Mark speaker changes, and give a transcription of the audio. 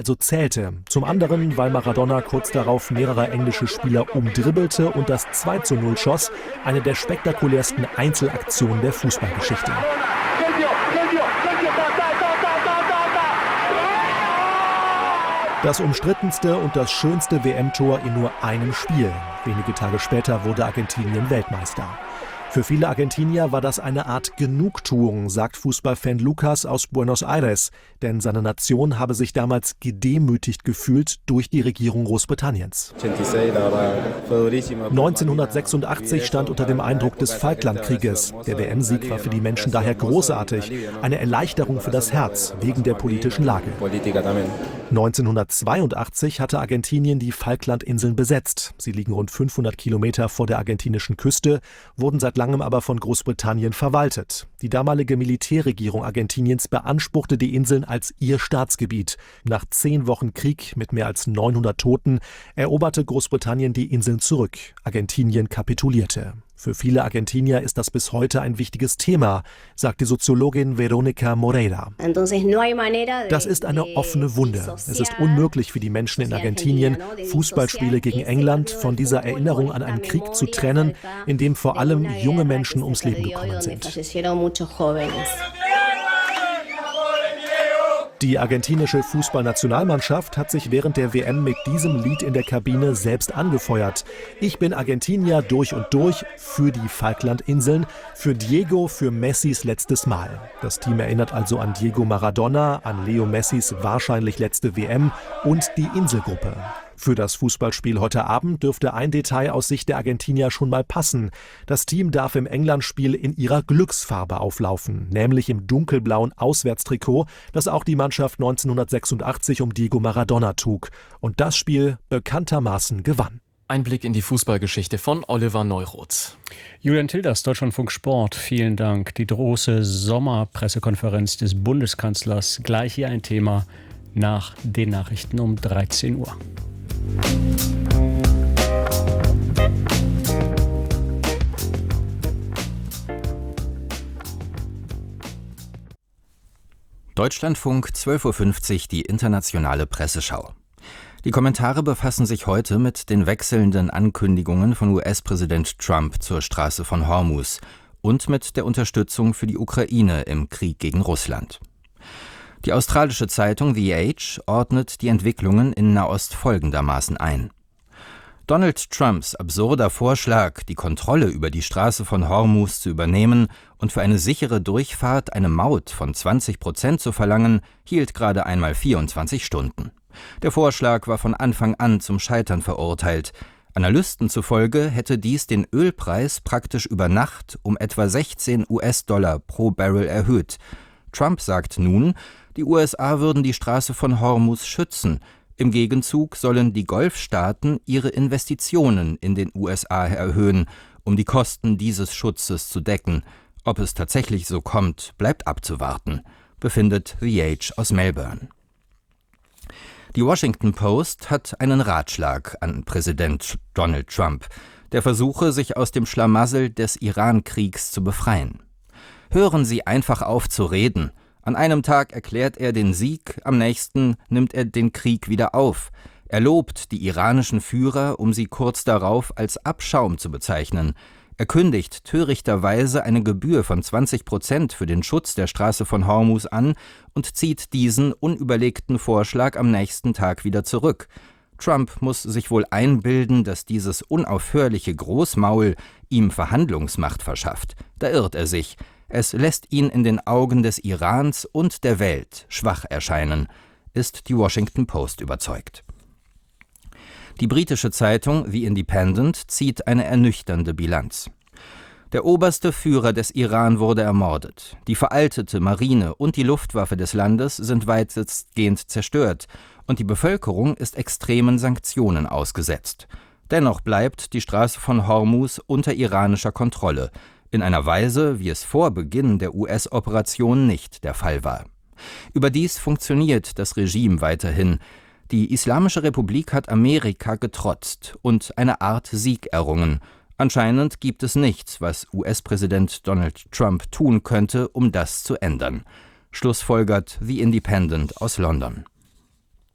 Speaker 1: also zählte. Zum anderen, weil Maradona kurz darauf mehrere englische Spieler umdribbelte und das 2:0 schoss, eine der spektakulärsten Einzelaktionen der Fußballgeschichte. Das umstrittenste und das schönste WM-Tor in nur einem Spiel. Wenige Tage später wurde Argentinien Weltmeister. Für viele Argentinier war das eine Art Genugtuung, sagt Fußballfan Lucas aus Buenos Aires. Denn seine Nation habe sich damals gedemütigt gefühlt durch die Regierung Großbritanniens. 1986 stand unter dem Eindruck des Falklandkrieges. Der WM-Sieg war für die Menschen daher großartig. Eine Erleichterung für das Herz wegen der politischen Lage. 1982 hatte Argentinien die Falklandinseln besetzt. Sie liegen rund 500 Kilometer vor der argentinischen Küste, wurden seit langem aber von Großbritannien verwaltet. Die damalige Militärregierung Argentiniens beanspruchte die Inseln als ihr Staatsgebiet. Nach 10 Wochen Krieg mit mehr als 900 Toten eroberte Großbritannien die Inseln zurück. Argentinien kapitulierte. Für viele Argentinier ist das bis heute ein wichtiges Thema, sagt die Soziologin Verónica Moreira. Das ist eine offene Wunde. Es ist unmöglich für die Menschen in Argentinien, Fußballspiele gegen England von dieser Erinnerung an einen Krieg zu trennen, in dem vor allem junge Menschen ums Leben gekommen sind. Die argentinische Fußballnationalmannschaft hat sich während der WM mit diesem Lied in der Kabine selbst angefeuert. Ich bin Argentinier durch und durch, für die Falklandinseln, für Diego, für Messis letztes Mal. Das Team erinnert also an Diego Maradona, an Leo Messis wahrscheinlich letzte WM und die Inselgruppe. Für das Fußballspiel heute Abend dürfte ein Detail aus Sicht der Argentinier schon mal passen. Das Team darf im England-Spiel in ihrer Glücksfarbe auflaufen, nämlich im dunkelblauen Auswärtstrikot, das auch die Mannschaft 1986 um Diego Maradona trug und das Spiel bekanntermaßen gewann.
Speaker 2: Ein Blick in die Fußballgeschichte von Oliver Neuroth.
Speaker 3: Julian Tilders, Deutschlandfunk Sport, vielen Dank. Die große Sommerpressekonferenz des Bundeskanzlers, gleich hier ein Thema nach den Nachrichten um 13 Uhr.
Speaker 4: Deutschlandfunk 12:50 Uhr, die internationale Presseschau. Die Kommentare befassen sich heute mit den wechselnden Ankündigungen von US-Präsident Trump zur Straße von Hormuz und mit der Unterstützung für die Ukraine im Krieg gegen Russland. Die australische Zeitung The Age ordnet die Entwicklungen in Nahost folgendermaßen ein. Donald Trumps absurder Vorschlag, die Kontrolle über die Straße von Hormuz zu übernehmen und für eine sichere Durchfahrt eine Maut von 20% zu verlangen, hielt gerade einmal 24 Stunden. Der Vorschlag war von Anfang an zum Scheitern verurteilt. Analysten zufolge hätte dies den Ölpreis praktisch über Nacht um etwa $16 pro Barrel erhöht. Trump sagt nun, die USA würden die Straße von Hormuz schützen. Im Gegenzug sollen die Golfstaaten ihre Investitionen in den USA erhöhen, um die Kosten dieses Schutzes zu decken. Ob es tatsächlich so kommt, bleibt abzuwarten, befindet The Age aus Melbourne. Die Washington Post hat einen Ratschlag an Präsident Donald Trump, der versuche, sich aus dem Schlamassel des Iran-Kriegs zu befreien. Hören Sie einfach auf zu reden. An einem Tag erklärt er den Sieg, am nächsten nimmt er den Krieg wieder auf. Er lobt die iranischen Führer, um sie kurz darauf als Abschaum zu bezeichnen. Er kündigt törichterweise eine Gebühr von 20% für den Schutz der Straße von Hormuz an und zieht diesen unüberlegten Vorschlag am nächsten Tag wieder zurück. Trump muss sich wohl einbilden, dass dieses unaufhörliche Großmaul ihm Verhandlungsmacht verschafft. Da irrt er sich. Es lässt ihn in den Augen des Irans und der Welt schwach erscheinen, ist die Washington Post überzeugt. Die britische Zeitung The Independent zieht eine ernüchternde Bilanz. Der oberste Führer des Iran wurde ermordet. Die veraltete Marine und die Luftwaffe des Landes sind weitestgehend zerstört und die Bevölkerung ist extremen Sanktionen ausgesetzt. Dennoch bleibt die Straße von Hormuz unter iranischer Kontrolle, in einer Weise, wie es vor Beginn der US-Operation nicht der Fall war. Überdies funktioniert das Regime weiterhin. Die Islamische Republik hat Amerika getrotzt und eine Art Sieg errungen. Anscheinend gibt es nichts, was US-Präsident Donald Trump tun könnte, um das zu ändern. Schlussfolgert The Independent aus London.